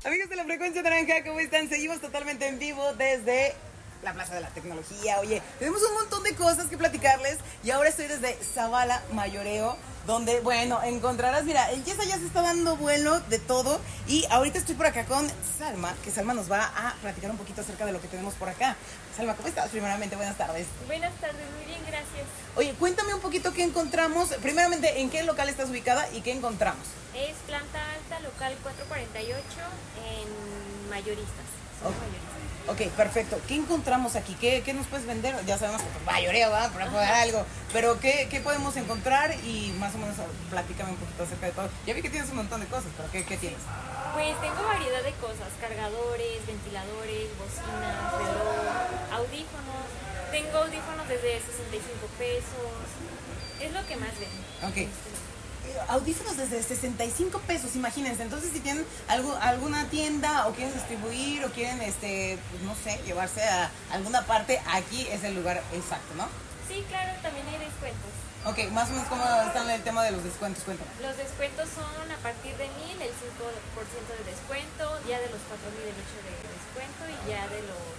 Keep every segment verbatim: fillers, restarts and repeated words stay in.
Amigos de la Frecuencia Naranja, ¿cómo están? Seguimos totalmente en vivo desde la Plaza de la Tecnología. Oye, tenemos un montón de cosas que platicarles y ahora estoy desde Zavala Mayoreo, donde, bueno, encontrarás, mira, el Yesa ya se está dando vuelo de todo y ahorita estoy por acá con Salma, que Salma nos va a platicar un poquito acerca de lo que tenemos por acá. Salma, ¿cómo estás? Primeramente, buenas tardes. Buenas tardes, muy bien, gracias. Oye, cuéntame un poquito qué encontramos. Primeramente, ¿en qué local estás ubicada y qué encontramos? Es planta alta, local cuatrocientos cuarenta y ocho, en mayoristas. Son Okay. mayoristas. Ok, perfecto. ¿Qué encontramos aquí? ¿Qué, qué nos puedes vender? Ya sabemos que pues, mayoreo, ¿verdad? Para poder algo. Pero ¿qué, ¿qué podemos encontrar? Y más o menos platícame un poquito acerca de todo. Ya vi que tienes un montón de cosas, pero ¿qué, qué tienes? Pues tengo variedad de cosas, cargadores, ventiladores, bocinas, reloj, audífonos. Tengo audífonos desde sesenta y cinco pesos. Es lo que más vendo. Ok. Audífonos desde sesenta y cinco pesos, imagínense. Entonces, si tienen algo, alguna tienda o quieren distribuir o quieren, este, pues, no sé, llevarse a alguna parte, aquí es el lugar exacto, ¿no? Sí, claro, también hay descuentos. Ok, más o menos cómo está el tema de los descuentos, cuéntame. Los descuentos son a partir de mil, el cinco por ciento de descuento, ya de los cuatro mil el ocho por ciento de descuento y ya de los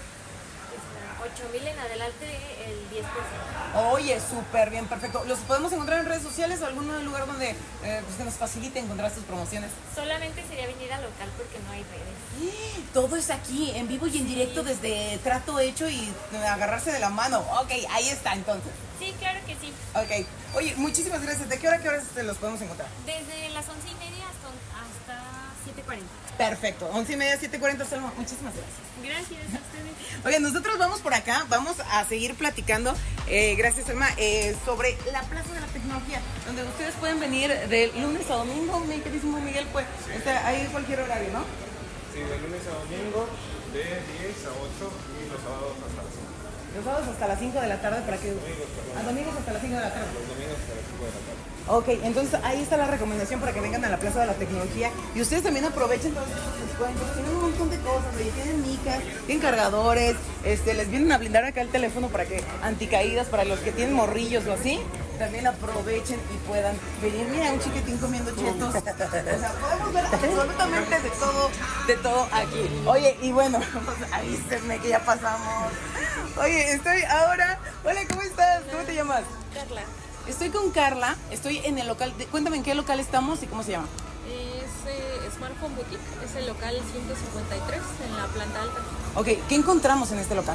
ocho mil en adelante el diez por ciento. Oye, súper bien, perfecto. ¿Los podemos encontrar en redes sociales o algún lugar donde eh, pues, se nos facilite encontrar sus promociones? Solamente sería venir al local porque no hay redes. Todo es aquí, en vivo y en Sí. directo desde trato hecho y agarrarse de la mano. Ok, ahí está entonces. Sí, claro que sí. Ok. Oye, muchísimas gracias. ¿De qué hora a qué horas te los podemos encontrar? Desde las once y media hasta, hasta siete cuarenta. Perfecto. Once y media, siete cuarenta, Salma. Muchísimas gracias. Gracias a ustedes. Oye, nosotros vamos por acá, vamos a seguir platicando, eh, gracias Salma, eh, sobre la Plaza de la Tecnología, donde ustedes pueden venir de lunes a domingo, mi queridísimo Miguel, pues, o sea, hay cualquier horario, ¿no? Sí, de lunes a domingo, de diez a ocho y los sábados hasta las cinco. Los sábados hasta las cinco de la tarde para que... Domingos, perdón. A domingos hasta las cinco de la tarde. Los domingos hasta las cinco de la tarde. Ok, entonces ahí está la recomendación para que vengan a la Plaza de la Tecnología y ustedes también aprovechen todos estos descuentos. Tienen un montón de cosas, oye, tienen micas, tienen cargadores, este, les vienen a blindar acá el teléfono para que anticaídas, para los que tienen morrillos o así, también aprovechen y puedan venir. Mira, un chiquitín comiendo chetos. O sea, podemos ver absolutamente de todo, de todo aquí. Oye, y bueno, pues avísenme que ya pasamos. Oye, estoy ahora... Hola, ¿cómo estás? ¿Cómo te llamas? Carla. Estoy con Carla, estoy en el local, de, cuéntame en qué local estamos y cómo se llama. Es eh, Smartphone Boutique, es el local ciento cincuenta y tres en la planta alta. Ok, ¿qué encontramos en este local?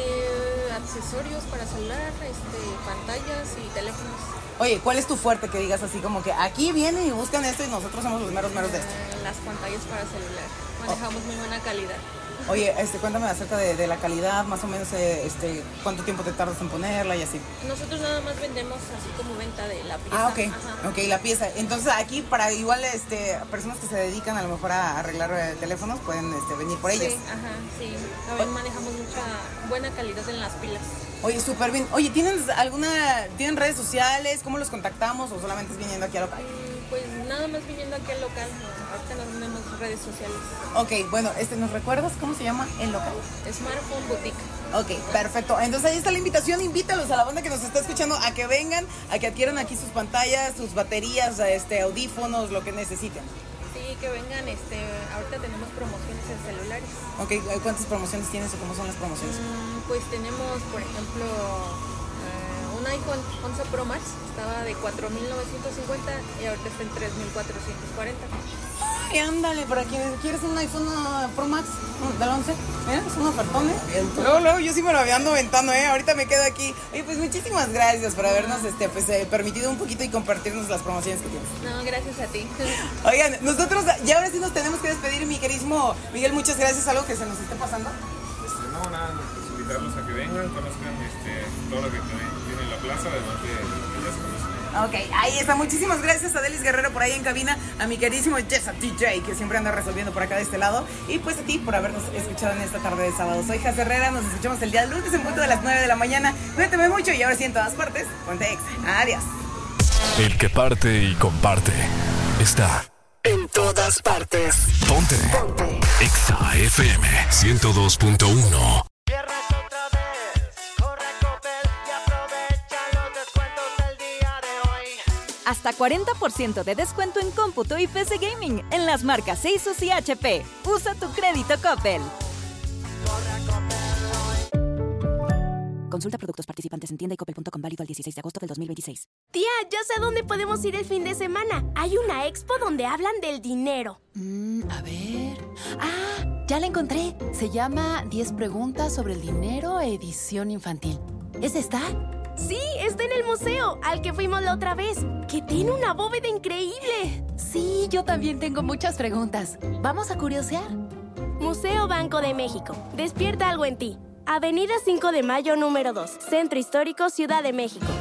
Eh, accesorios para celular, este, pantallas y teléfonos. Oye, ¿cuál es tu fuerte que digas así como que aquí vienen y buscan esto y nosotros somos los meros meros de esto? Eh, las pantallas para celular, manejamos muy buena calidad. Oye, este, cuéntame acerca de, de la calidad, más o menos, eh, este, cuánto tiempo te tardas en ponerla y así. Nosotros nada más vendemos así como venta de la pieza. Ah, ok, Ajá. ok, la pieza. Entonces aquí para igual este, personas que se dedican a lo mejor a arreglar eh, teléfonos pueden este, venir por ellas. Sí, ajá, sí. También manejamos mucha buena calidad en las pilas. Oye, súper bien. Oye, ¿tienen alguna, tienen redes sociales? ¿Cómo los contactamos o solamente es viniendo aquí al local? Mm, Pues nada más viniendo aquí al local, no, ahorita no tenemos redes sociales. Ok, bueno, este, ¿nos recuerdas cómo se llama el local? Smartphone Boutique. Ok, perfecto. Entonces ahí está la invitación. Invítalos a la banda que nos está escuchando a que vengan, a que adquieran aquí sus pantallas, sus baterías, este, audífonos, lo que necesiten. Sí, que vengan, este, ahorita tenemos promociones en celulares. Ok, ¿cuántas promociones tienes o cómo son las promociones? Mm, Pues tenemos, por ejemplo, eh, un iPhone once Pro Max, estaba de cuatro mil novecientos cincuenta y ahorita está en tres mil cuatrocientos cuarenta. Ay, ándale, para quien quieres un iPhone uh, Pro Max uh, del once, ¿eh? Es un ofertón, ¿eh? Luego, luego, yo sí me lo había ando aventando, ¿eh? Ahorita me quedo aquí. Oye, pues muchísimas gracias por habernos este, pues, eh, permitido un poquito y compartirnos las promociones que tienes. No, gracias a ti. Oigan, nosotros ya ahora sí nos tenemos que despedir, mi queridísimo Miguel, muchas gracias. ¿Algo que se nos esté pasando? Este, no, nada, pues invitarlos a que vengan, conozcan este, todo lo que tiene la plaza, además de lo que ya se conoce. Ok, ahí está. Muchísimas gracias a Delis Guerrero por ahí en cabina, a mi queridísimo Jessa D J, que siempre anda resolviendo por acá de este lado, y pues a ti por habernos escuchado en esta tarde de sábado. Soy Jaz Herrera, nos escuchamos el día lunes en punto de las nueve de la mañana. Cuídate mucho y ahora sí en todas partes, ponte Exa. Adiós. El que parte y comparte está En todas partes. Ponte, Ponte. Exa F M ciento dos punto uno. Hasta cuarenta por ciento de descuento en cómputo y P C Gaming en las marcas Asus y H P. Usa tu crédito Coppel. Consulta productos participantes en tienda y coppel punto com, válido al dieciséis de agosto del dos mil veintiséis. Tía, ya sé a dónde podemos ir el fin de semana. Hay una expo donde hablan del dinero. Mm, a ver... ¡Ah! Ya la encontré. Se llama diez preguntas sobre el dinero, edición infantil. ¿Es esta? Sí, está en el museo, al que fuimos la otra vez, que tiene una bóveda increíble. Sí, yo también tengo muchas preguntas. ¿Vamos a curiosear? Museo Banco de México. Despierta algo en ti. Avenida cinco de mayo, número dos. Centro Histórico, Ciudad de México.